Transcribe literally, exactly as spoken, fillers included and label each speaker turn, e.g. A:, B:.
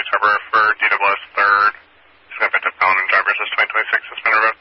A: Trevor for D W S third. Just got picked up felon and driver's list twenty twenty-six suspended road.